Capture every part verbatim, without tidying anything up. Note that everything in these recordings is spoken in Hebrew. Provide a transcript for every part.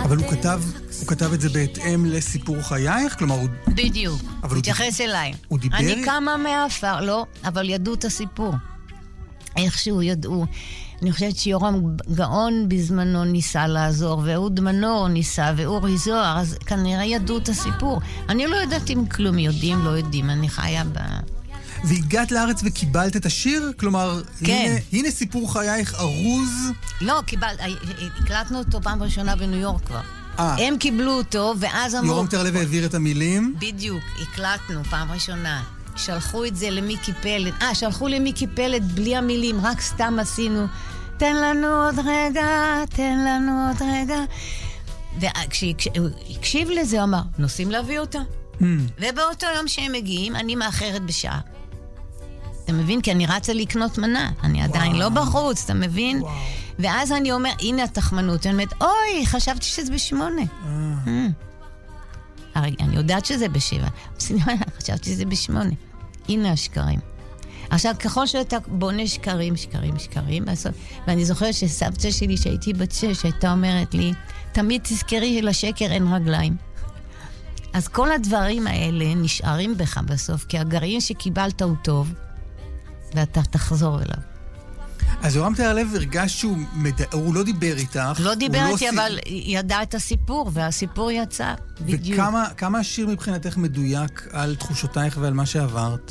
אבל הוא כתב, הוא כתב את זה בהתאם לסיפור חייך? כלומר, הוא... בדיוק. הוא התייחס אליי. הוא דיבר? אני קמה מהאפר, לא, אבל ידעו את הסיפור. איכשהו ידעו. אני חושבת שיורם גאון בזמנו ניסה לעזור, ואהוד מנור ניסה, ואורי זוהר, אז כנראה ידעו את הסיפור. אני לא יודעת אם כלום יודעים, לא יודעים, אני חיה ב... והגעת לארץ וקיבלת את השיר? כלומר, כן. הנה, הנה סיפור חייך ארוז? לא, קיבלת, הקלטנו אותו פעם ראשונה בניו יורק כבר. 아, הם קיבלו אותו, ואז אמרו... יורם תרלב העביר את המילים? בדיוק, הקלטנו פעם ראשונה. שלחו את זה למיקי פלד. אה, שלחו למיקי פלד בלי המילים, רק סתם עשינו, תן לנו עוד רגע, תן לנו עוד רגע. וכשהוא הקשיב לזה, הוא אמר, נוסעים להביא אותה. Hmm. ובאותו יום שהם מגיעים, אני מאחרת בשעה. אתה מבין? כי אני רצה לקנות מנה. אני עדיין וואו. לא בחוץ, אתה מבין? וואו. ואז אני אומר, הנה התחמנות. אני אומרת, אוי, חשבתי שזה בשמונה. Hmm. הרי אני יודעת שזה בשבע. חשבתי שזה בשמונה. הנה השקרים. עכשיו, ככל שאתה בונה שקרים, שקרים, שקרים, ואני זוכרת שסבתא שלי, שהייתי בת שש, הייתה אומרת לי, תמיד תזכרי שלשקר אין רגליים. אז כל הדברים האלה נשארים בך בסוף, כי הגרעין שקיבלת הוא טוב, ואתה תחזור אליו. אז יורם תרלב הרגש שהוא מד... הוא לא דיבר איתך. לא דיבר איתי, לא אבל ס... ידע את הסיפור, והסיפור יצא בדיוק. וכמה כמה השיר מבחינתך מדויק על תחושותייך ועל מה שעברת?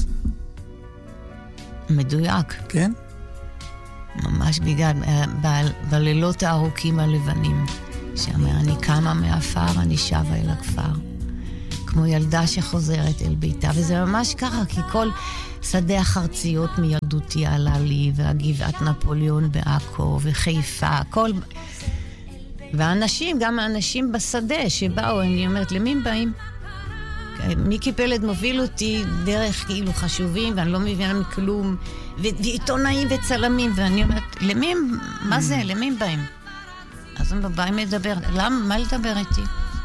מדויק. כן? ממש בגלל, ב- בלילות הארוכים הלבנים, שאומר, אני קמה מהאפר, אני שבה אל הכפר. כמו ילדה שחוזרת אל ביתה, וזה ממש ככה, כי כל שדה החרציות מילדותי עלה לי, והגבעת נפוליאון בעכו, וחיפה, כל... ואנשים, גם האנשים בשדה שבאו, אני אומרת, למי הם באים? מיקי פלד מוביל אותי דרך כאילו חשובים, ואני לא מבינה מכלום, ועיתונאים וצלמים, ואני אומרת, למי הם, מה זה, למי הם באים? אז הם באים לדבר, למה, מה לדבר איתי?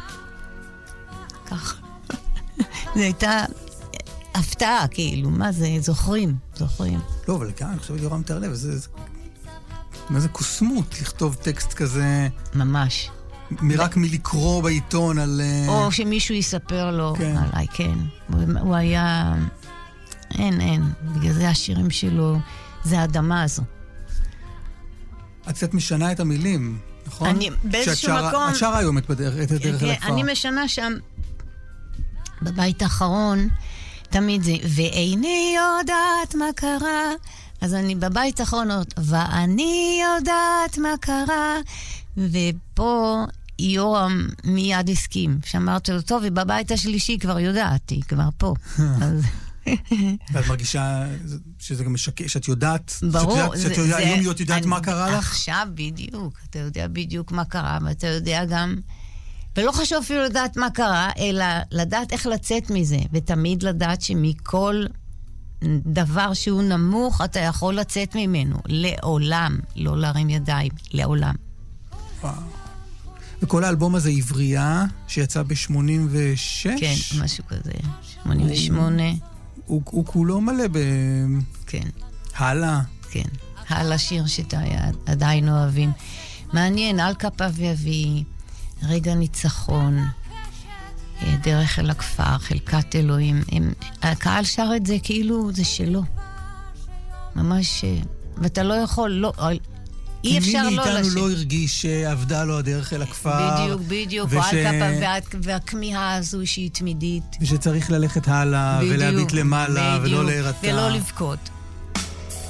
ככה. זה הייתה הפתעה, כאילו, מה זה, זוכרים, זוכרים. לא, אבל כאן, אני חושבת יורם תרלב, זה, זה, מה זה קוסמות, לכתוב טקסט כזה... ממש. מרק מלקרוא בעיתון על... או שמישהו יספר לו כן. עליי, כן. הוא, הוא היה... אין, אין. בגלל זה השירים שלו, זה האדמה הזו. את קצת משנה את המילים, נכון? אני באיזשהו מקום... את שרה היום את הדרך אל הכפר. אני משנה שם, בבית האחרון, תמיד זה, ואיני יודעת מה קרה, אז אני בבית האחרון, ואני יודעת מה קרה, ופה יורם מיד הסכים, שאמרתי לו, טוב, ובבית השלישי כבר יודעתי, כבר פה. ואת מרגישה שזה גם משקר, שאת יודעת, ברור, שאת יודעת, היום את יודעת מה קרה לך? עכשיו בדיוק, אתה יודע בדיוק מה קרה, ואתה יודע גם, ולא חשוב אפילו לדעת מה קרה, אלא לדעת איך לצאת מזה, ותמיד לדעת שמכל דבר שהוא נמוך, אתה יכול לצאת ממנו, לעולם, לא להרים ידיים, לעולם. וואו. וכל האלבום הזה עברייה, שיצא ב-שמונים ושש? כן, משהו כזה, שמונים ושמונה. הוא, הוא כולו מלא ב... כן. הלאה. כן, הלאה שיר שאתה עדיין אוהבים. מעניין, על כפה ואבי, רגע ניצחון, דרך אל הכפר, חלקת אלוהים. הם, הקהל שר את זה כאילו זה שלו. ממש, ואתה לא יכול, לא... אי אפשר לא לשם. כי מי מאיתנו לא הרגיש שעבדה לו הדרך אל הכפר. בדיוק, בדיוק, וש... או על כפה, והכמיהה הזו שהיא תמידית. ושצריך ללכת הלאה, בדיוק, ולהביט למעלה, בדיוק, ולא להירתע. ולא לבכות.